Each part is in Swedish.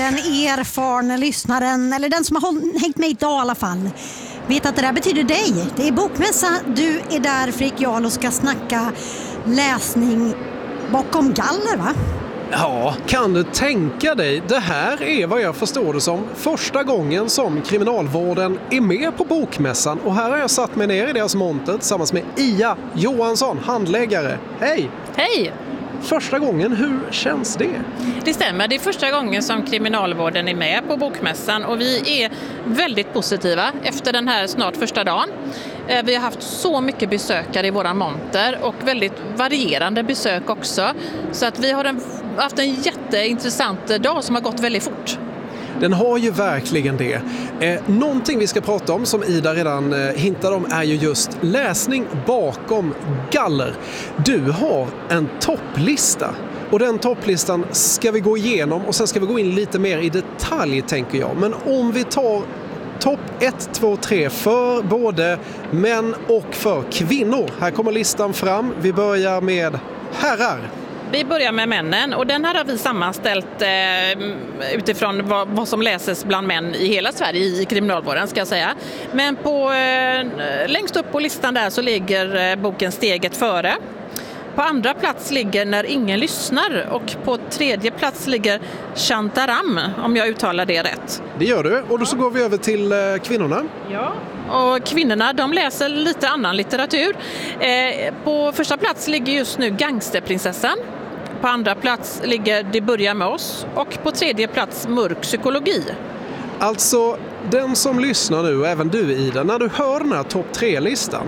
den erfarna lyssnaren, eller den som har hängt med idag i alla fall, vet att det där betyder dig. Det är bokmässa, du är där, Fredrik Jarl, och ska snacka läsning bakom galler, va? Ja, kan du tänka dig, det här är vad jag förstår det som första gången som kriminalvården är med på bokmässan, och här har jag satt mig ner i deras monter tillsammans med Ia Johansson, handläggare. Hej! Hej! Första gången, hur känns det? Det stämmer, det är första gången som kriminalvården är med på bokmässan och vi är väldigt positiva efter den här snart första dagen. Vi har haft så mycket besökare i våra monter och väldigt varierande besök också. Så att vi har haft en jätteintressant dag som har gått väldigt fort. Den har ju verkligen det. Någonting vi ska prata om som Ida redan hintade om är ju just läsning bakom galler. Du har en topplista och den topplistan ska vi gå igenom och sen ska vi gå in lite mer i detalj, tänker jag. Men om vi tar topp 1, 2, 3 för både män och för kvinnor. Här kommer listan fram. Vi börjar med herrar. Vi börjar med männen och den här har vi sammanställt utifrån vad som läses bland män i hela Sverige i kriminalvården, ska jag säga. Men längst upp på listan där så ligger boken Steget före. På andra plats ligger När ingen lyssnar och på tredje plats ligger Shantaram, om jag uttalar det rätt. Det gör du, och då så går vi över till kvinnorna. Ja, och kvinnorna de läser lite annan litteratur. På första plats ligger just nu Gangsterprinsessan. På andra plats ligger Det börjar med oss och på tredje plats Mörk psykologi. Alltså, den som lyssnar nu, och även du Ida, när du hör den här topp 3-listan,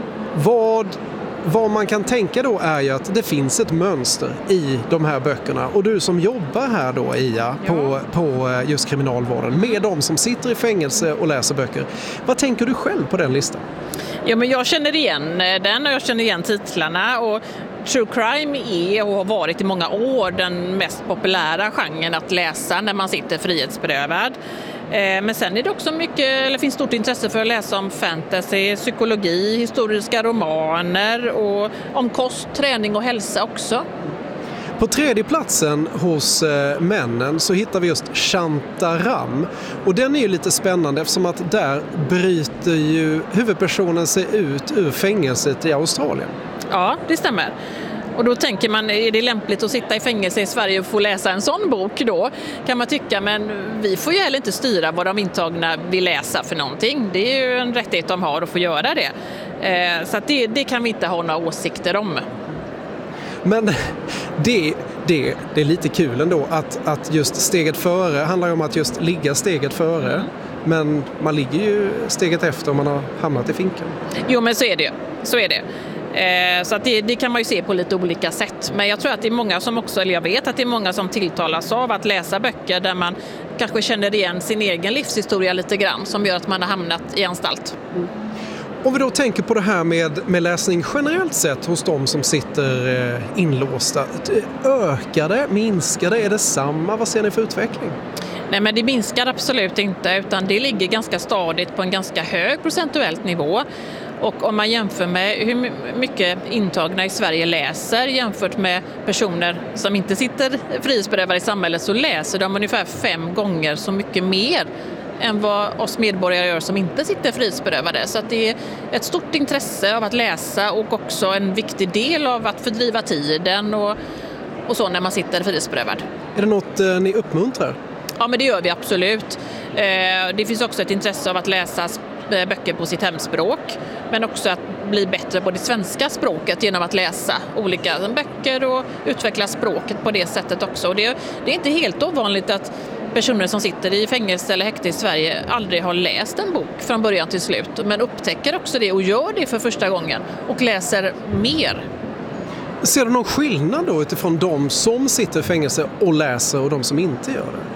vad man kan tänka då är ju att det finns ett mönster i de här böckerna. Och du som jobbar här då, Ia, på just kriminalvården, med de som sitter i fängelse och läser böcker. Vad tänker du själv på den listan? Ja, men jag känner igen den och jag känner igen titlarna, och true crime är och har varit i många år den mest populära genren att läsa när man sitter frihetsberövad. Men sen är det också finns stort intresse för att läsa om fantasy, psykologi, historiska romaner och om kost, träning och hälsa också. På tredje platsen hos männen så hittar vi just Shantaram. Och den är ju lite spännande eftersom att där bryter ju huvudpersonen sig ut ur fängelset i Australien. Ja, det stämmer. Och då tänker man, är det lämpligt att sitta i fängelse i Sverige och få läsa en sån bok då? Kan man tycka, men vi får ju heller inte styra vad de intagna vill läsa för någonting. Det är ju en rättighet de har att få göra det. Så att det kan vi inte ha några åsikter om. Men det är lite kul ändå att just steget före handlar om att just ligga steget före. Men man ligger ju steget efter om man har hamnat i finkan. Jo, men så är det. Så att det kan man ju se på lite olika sätt. Men jag tror att det är många som också, eller jag vet att det är många som tilltalas av att läsa böcker där man kanske känner igen sin egen livshistoria lite grann, som gör att man har hamnat i anstalt. Om vi då tänker på det här med läsning generellt sett hos de som sitter inlåsta. Ökar det? Minskar det? Är det samma? Vad ser ni för utveckling? Nej, men det minskar absolut inte, utan det ligger ganska stadigt på en ganska hög procentuellt nivå. Och om man jämför med hur mycket intagna i Sverige läser jämfört med personer som inte sitter frihetsberövade i samhället, så läser de ungefär 5 gånger så mycket mer än vad oss medborgare gör som inte sitter frihetsberövade. Så att det är ett stort intresse av att läsa och också en viktig del av att fördriva tiden och så när man sitter frihetsberövad. Är det något ni uppmuntrar? Ja, men det gör vi absolut. Det finns också ett intresse av att läsa böcker på sitt hemspråk, men också att bli bättre på det svenska språket genom att läsa olika böcker och utveckla språket på det sättet också. Och det är inte helt ovanligt att personer som sitter i fängelse eller häkte i Sverige aldrig har läst en bok från början till slut, men upptäcker också det och gör det för första gången och läser mer. Ser du någon skillnad då utifrån de som sitter i fängelse och läser och de som inte gör det?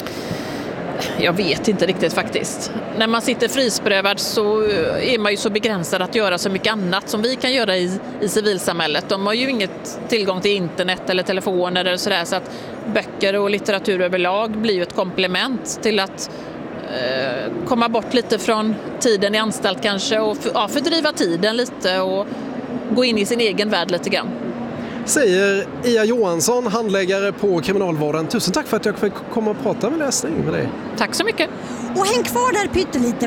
Jag vet inte riktigt faktiskt. När man sitter frihetsberövad så är man ju så begränsad att göra så mycket annat som vi kan göra i civilsamhället. De har ju inget tillgång till internet eller telefoner eller sådär, så att böcker och litteratur överlag blir ju ett komplement till att komma bort lite från tiden i anstalt kanske och fördriva tiden lite och gå in i sin egen värld lite grann. säger Ia Johansson, handläggare på Kriminalvården. Tusen tack för att jag fick komma och prata med läsning med dig. Tack så mycket. Och häng kvar där pyttelite.